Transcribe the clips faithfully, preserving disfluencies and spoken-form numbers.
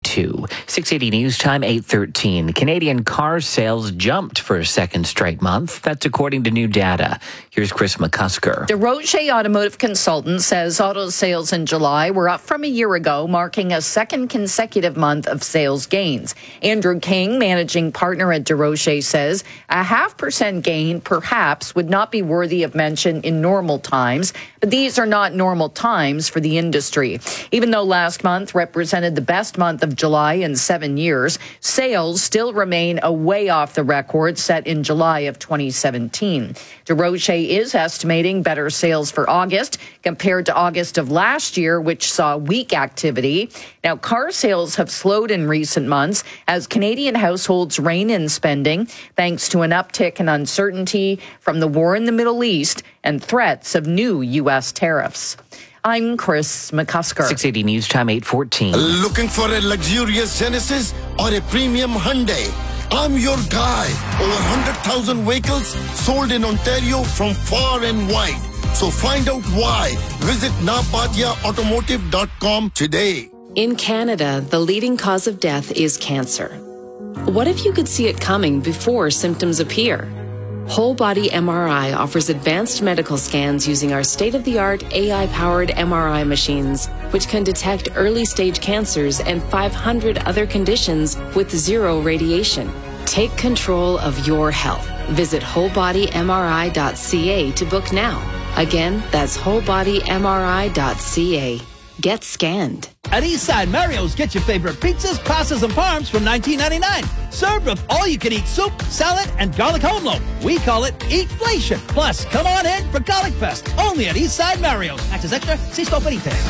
two. six eighty News Time, eight thirteen. Canadian car sales jumped for a second straight month. That's according to new data. Here's Chris McCusker. DesRochers Automotive Consultant says auto sales in July were up from a year ago, marking a second consecutive month of sales gains. Andrew King, managing partner at DesRochers, says a half percent gain perhaps would not be worthy of mention in normal times, but these are not normal times for the industry. Even though last month represented the best month of July in seven years, sales still remain a way off the record set in July of twenty seventeen. DesRochers is estimating better sales for August compared to August of last year, which saw weak activity. Now, car sales have slowed in recent months as Canadian households rein in spending, thanks to an uptick in uncertainty from the war in the Middle East and threats of new U S tariffs. I'm Chris McCusker. six eighty News Time, eight fourteen. Looking for a luxurious Genesis or a premium Hyundai? I'm your guy. Over one hundred thousand vehicles sold in Ontario from far and wide. So find out why. Visit napatia automotive dot com today. In Canada, the leading cause of death is cancer. What if you could see it coming before symptoms appear? Whole Body M R I offers advanced medical scans using our state-of-the-art A I-powered M R I machines, which can detect early-stage cancers and five hundred other conditions with zero radiation. Take control of your health. Visit whole body m r i dot c a to book now. Again, that's whole body m r i dot c a. Get scanned. At Eastside Mario's, get your favorite pizzas, pastas, and parms from nineteen ninety-nine. Served with all-you-can-eat soup, salad, and garlic home loaf. We call it Eatflation. Plus, come on in for Garlic Fest. Only at Eastside Mario's. Access extra. See store for details.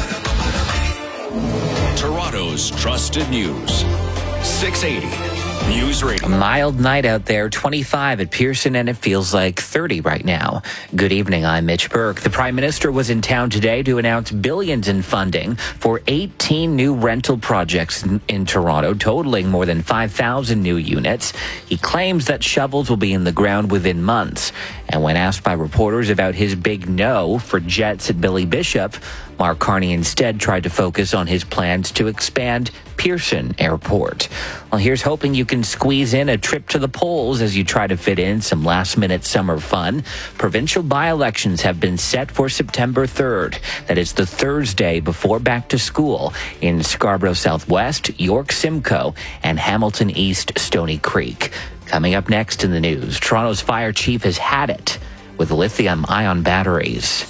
Toronto's trusted news. six eighty News Radio. A mild night out there, twenty-five at Pearson, and it feels like thirty right now. Good evening, I'm Mitch Burke. The Prime Minister was in town today to announce billions in funding for eighteen new rental projects in, in Toronto, totaling more than five thousand new units. He claims that shovels will be in the ground within months. And when asked by reporters about his big no for jets at Billy Bishop, Mark Carney instead tried to focus on his plans to expand Pearson Airport. Well, here's hoping you can squeeze in a trip to the polls as you try to fit in some last-minute summer fun. Provincial by-elections have been set for September third. That is the Thursday before back to school in Scarborough Southwest, York Simcoe, and Hamilton East Stony Creek. Coming up next in the news, Toronto's fire chief has had it with lithium-ion batteries.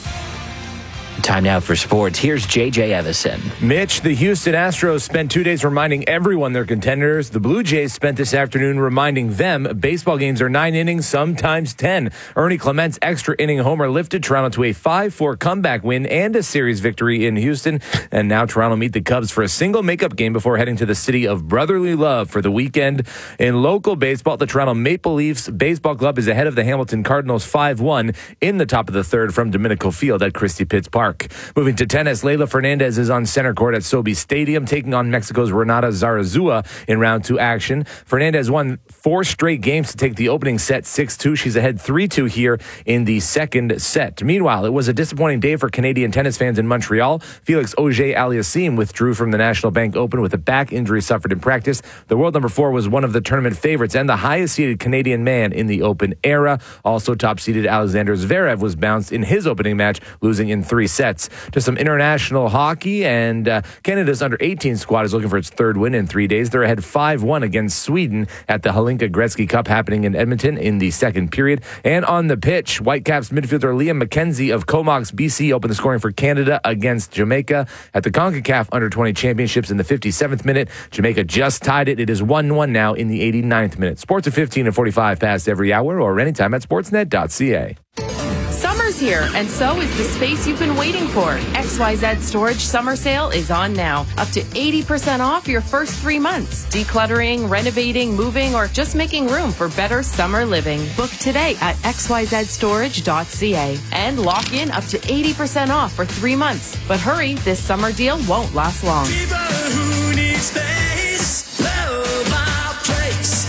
Time now for sports. Here's J J Evison. Mitch, the Houston Astros spent two days reminding everyone they're contenders. The Blue Jays spent this afternoon reminding them baseball games are nine innings, sometimes ten. Ernie Clement's extra inning homer lifted Toronto to a five four comeback win and a series victory in Houston. And now Toronto meet the Cubs for a single makeup game before heading to the city of brotherly love for the weekend. In local baseball, the Toronto Maple Leafs Baseball Club is ahead of the Hamilton Cardinals five one in the top of the third from Domenico Field at Christie Pitts Park. Moving to tennis, Leylah Fernandez is on center court at Sobe Stadium, taking on Mexico's Renata Zarazua in round two action. Fernandez won four straight games to take the opening set six two. She's ahead three two here in the second set. Meanwhile, it was a disappointing day for Canadian tennis fans in Montreal. Felix Auger-Aliassime withdrew from the National Bank Open with a back injury suffered in practice. The world number four was one of the tournament favorites and the highest-seeded Canadian man in the Open era. Also top-seeded Alexander Zverev was bounced in his opening match, losing in three sets. To some international hockey, and uh, Canada's under eighteen squad is looking for its third win in three days. They're ahead five one against Sweden at the Hlinka Gretzky Cup happening in Edmonton in the second period. And on the pitch, Whitecaps midfielder Liam McKenzie of Comox B C opened the scoring for Canada against Jamaica at the CONCACAF under twenty championships in the fifty-seventh minute. Jamaica just tied it. It is one one now in the eighty-ninth minute. Sports at fifteen and forty-five past every hour or anytime at sportsnet dot c a. Summer's here, and so is the space you've been waiting for. X Y Z Storage Summer Sale is on now. Up to eighty percent off your first three months. Decluttering, renovating, moving, or just making room for better summer living. Book today at x y z storage dot c a and lock in up to eighty percent off for three months. But hurry, this summer deal won't last long. People who need space, love our place.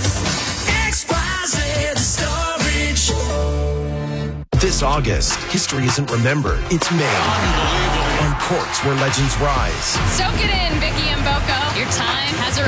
X Y Z Storage. This August, history isn't remembered, it's made. On courts where legends rise. Soak it in, Vicky and Boko. Your time has arrived.